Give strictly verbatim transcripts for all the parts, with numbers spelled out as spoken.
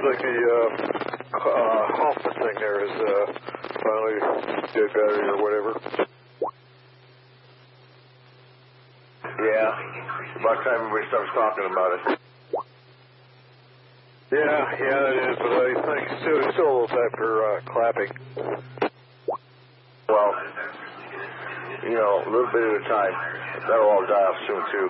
like the uh, uh, Hoffman thing there is uh, finally dead battery or whatever. Yeah, about time everybody starts talking about it. Yeah, yeah, it is, but I think still, still a little time for uh, clapping. Well, you know, a little bit at a time. That'll all die off soon, too.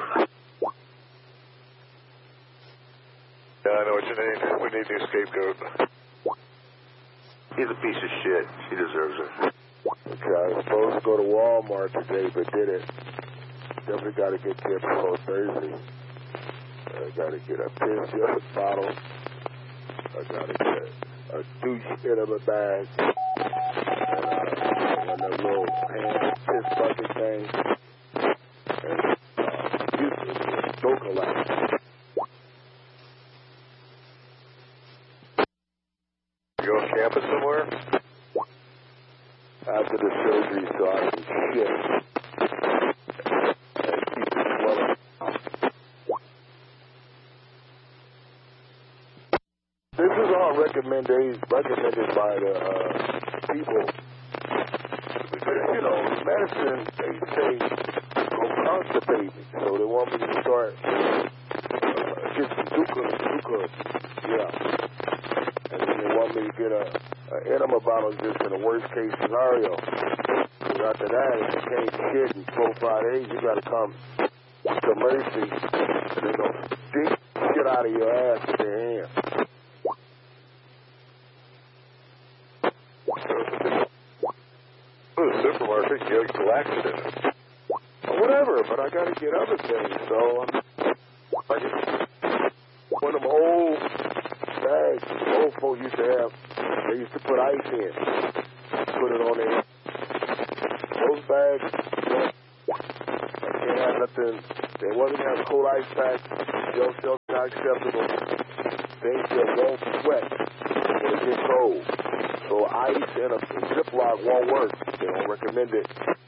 Yeah, I know what you need. We need a new scapegoat. He's a piece of shit. He deserves it. Okay, I was supposed to go to Walmart today, but didn't. Definitely got to get there before Thursday. I got to get a piss bottle. I got to get a douche in my bag. And, uh, and a little hand piss bucket thing. And uh, usually, smoke a lot. You go on campus somewhere? After the surgery, so I can shit. And keep it swelling. This is all recommended, recommended by the uh, people. You know, medicine, they say, go constipate me. So they want me to start, uh, get some Duca, Duca, yeah. And then they want me to get a, a enema bottle just in a worst case scenario. Because after that, if you can't shit in four, five days, you got to come to Mercy and they're going to dig shit out of your ass with their hands. Go to the supermarket, get a laxative. Or whatever, but I got to get other things. So I get one of them old bags old folks used to have. They used to put ice in, put it on there. Those bags, I can't have nothing. They wasn't have cold ice packs. They'll still not acceptable. Things that won't sweat when it gets cold. So ice and a Ziploc won't work. They don't recommend it.